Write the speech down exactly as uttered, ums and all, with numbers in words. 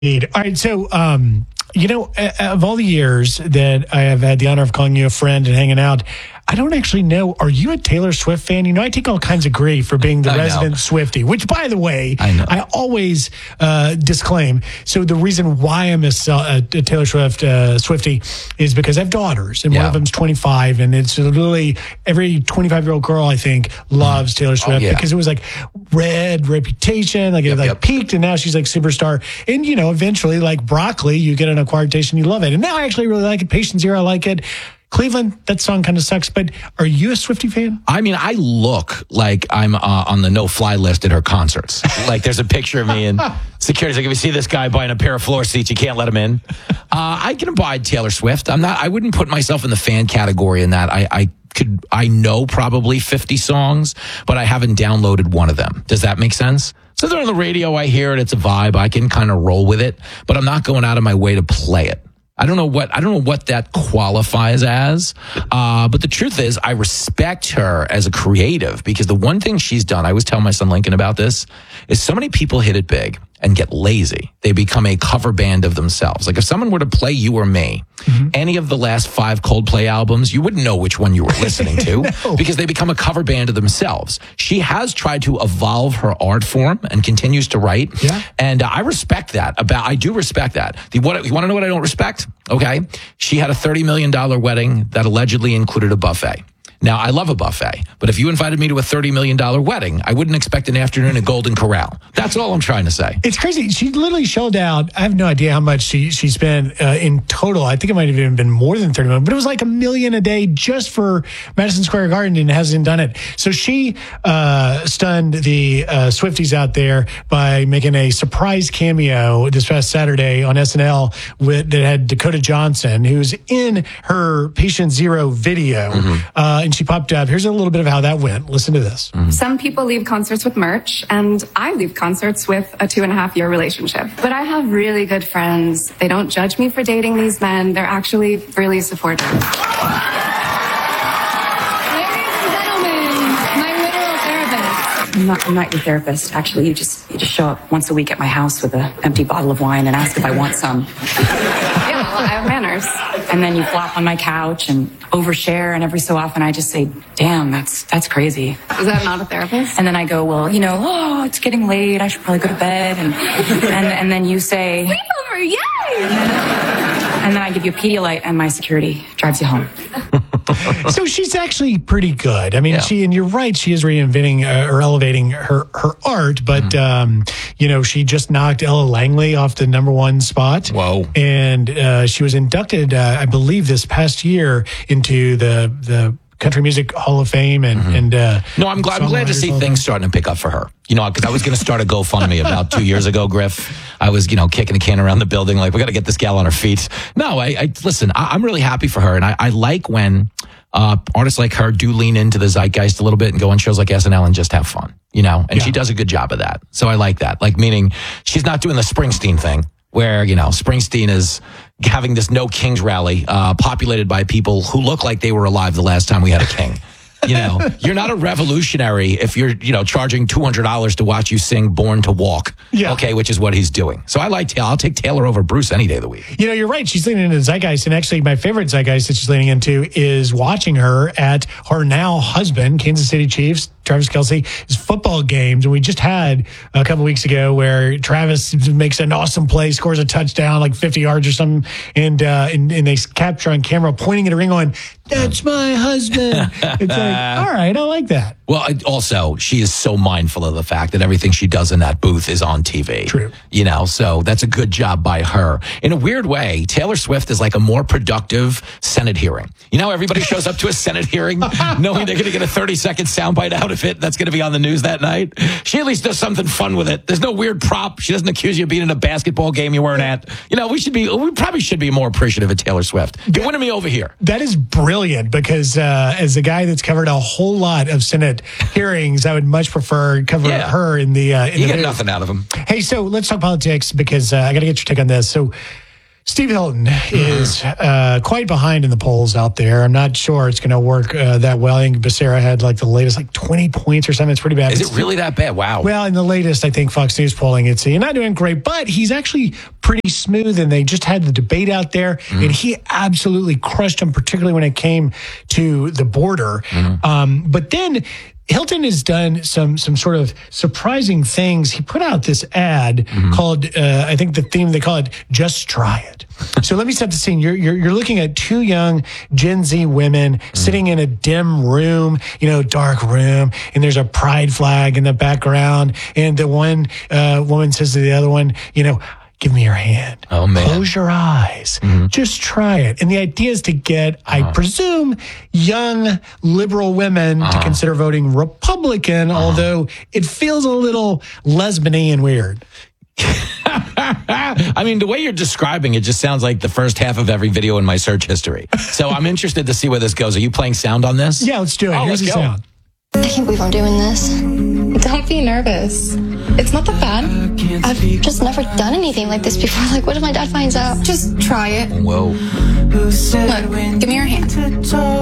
All right, so um, you know, of all the years that I have had the honor of calling you a friend and hanging out, I don't actually know. Are you a Taylor Swift fan? You know, I take all kinds of grief for being the resident Swiftie, which, by the way, I, know. I always uh, disclaim. So the reason why I'm a, a, a Taylor Swift uh, Swiftie is because I have daughters, and yeah. one of them's twenty-five, and it's literally every twenty-five-year-old girl, I think, loves Taylor Swift oh, yeah. because it was like Red, Reputation, like yep, it like yep. peaked, and now she's like superstar. And, you know, eventually, like broccoli, you get an acquired taste and you love it. And now I actually really like it. Patient Zero, I like it. Cleveland, that song kind of sucks, but are you a Swiftie fan? I mean, I look like I'm uh, on the no-fly list at her concerts. Like, there's a picture of me, and security's like, if you see this guy buying a pair of floor seats, you can't let him in. Uh, I can abide Taylor Swift. I'm not. I wouldn't put myself in the fan category in that. I, I could. I know probably fifty songs, but I haven't downloaded one of them. Does that make sense? So they're on the radio. I hear it. It's a vibe. I can kind of roll with it, but I'm not going out of my way to play it. I don't know what I don't know what that qualifies as, uh, but the truth is, I respect her as a creative because the one thing she's done, I was telling my son Lincoln about this, is so many people hit it big and get lazy. They become a cover band of themselves. Like if someone were to play You or Me, mm-hmm. any of the last five Coldplay albums, you wouldn't know which one you were listening to no. because they become a cover band of themselves. She has tried to evolve her art form and continues to write. Yeah. And uh, I respect that. About I do respect that. The, what, you want to know what I don't respect? Okay. She had a thirty million dollars wedding that allegedly included a buffet. Now, I love a buffet, but if you invited me to a thirty million dollars wedding, I wouldn't expect an afternoon at Golden Corral. That's all I'm trying to say. It's crazy. She literally shelled out, I have no idea how much she, she spent uh, in total. I think it might have even been more than thirty million, but it was like a million a day just for Madison Square Garden and hasn't done it. So she uh, stunned the uh, Swifties out there by making a surprise cameo this past Saturday on S N L with, that had Dakota Johnson, who's in her Patient Zero video. Mm-hmm. Uh, and she popped up. Here's a little bit of how that went. Listen to this. Mm-hmm. Some people leave concerts with merch, and I leave concerts with a two and a half year relationship. But I have really good friends. They don't judge me for dating these men. They're actually really supportive. Ladies and gentlemen, my literal therapist. I'm not, I'm not your therapist. Actually, you just you just show up once a week at my house with an empty bottle of wine and ask if I want some. Yeah, well, I have manners. And then you flop on my couch and overshare, and every so often I just say, damn, that's that's crazy. Is that not a therapist? And then I go, well, you know, oh, it's getting late. I should probably go to bed. And and, and then you say, sleepover, yay! And then, and then I give you a Pedialyte, and my security drives you home. So she's actually pretty good. I mean, yeah. she, and you're right, she is reinventing uh, or elevating her, her art, but, mm-hmm. um, you know, she just knocked Ella Langley off the number one spot. Whoa. And uh, she was inducted, uh, I believe, this past year into the, the Country Music Hall of Fame. And, mm-hmm. and uh, no, I'm glad, I'm glad to see things starting to pick up for her. You know, because I was going to start a GoFundMe about two years ago, Griff. I was, you know, kicking a can around the building like, we got to get this gal on her feet. No, I, I listen, I, I'm really happy for her. And I, I like when uh, artists like her do lean into the zeitgeist a little bit and go on shows like S N L and just have fun, you know, and yeah. she does a good job of that. So I like that. Like, meaning she's not doing the Springsteen thing where, you know, Springsteen is having this No Kings rally uh, populated by people who look like they were alive the last time we had a king. You know, you're not a revolutionary if you're, you know, charging two hundred dollars to watch you sing Born to Walk. Yeah. Okay, which is what he's doing. So I like Taylor. I'll take Taylor over Bruce any day of the week. You know, you're right. She's leaning into the zeitgeist. And actually, my favorite zeitgeist that she's leaning into is watching her at her now husband, Kansas City Chiefs, Travis Kelce, his football games. And we just had a couple weeks ago where Travis makes an awesome play, scores a touchdown, like fifty yards or something. And, uh, and, and they capture on camera pointing at a ring going, that's my husband. It's like, all right, I like that. Well, also, she is so mindful of the fact that everything she does in that booth is on T V. True. You know, so that's a good job by her. In a weird way, Taylor Swift is like a more productive Senate hearing. You know, everybody shows up to a Senate hearing knowing they're going to get a thirty-second soundbite out of it that's going to be on the news that night. She at least does something fun with it. There's no weird prop. She doesn't accuse you of being in a basketball game you weren't at. You know, we should be, we probably should be more appreciative of Taylor Swift. You're winning me over here. That is brilliant. Because uh, as a guy that's covered a whole lot of Senate hearings, I would much prefer cover yeah. her in the. Uh, in you the get nothing out of them. Hey, so let's talk politics because uh, I got to get your take on this. So Steve Hilton is uh, quite behind in the polls out there. I'm not sure it's going to work uh, that well. I think Becerra had like the latest like twenty points or something. It's pretty bad. Is it really that bad? Wow. Well, in the latest, I think Fox News polling, it's you're not doing great, but he's actually pretty smooth. And they just had the debate out there, mm. and he absolutely crushed him, particularly when it came to the border. Mm. Um, but then Hilton has done some some sort of surprising things. He put out this ad mm-hmm. called, uh, I think the theme, they call it Just Try It. So let me set the scene. You're, you're, you're looking at two young Gen Z women mm-hmm. sitting in a dim room, you know, dark room, and there's a pride flag in the background. And the one uh, woman says to the other one, you know, give me your hand. Oh, man. Close your eyes. Mm-hmm. Just try it. And the idea is to get, uh-huh. I presume, young liberal women uh-huh. to consider voting Republican, uh-huh. although it feels a little lesbian and weird. I mean, the way you're describing it just sounds like the first half of every video in my search history. So I'm interested to see where this goes. Are you playing sound on this? Yeah, let's do it. Oh, Here's the let's go. sound. I can't believe I'm doing this. Don't be nervous. It's not that bad. I've just never done anything like this before. Like, what if my dad finds out? Just try it. Whoa. Look, give me your hand.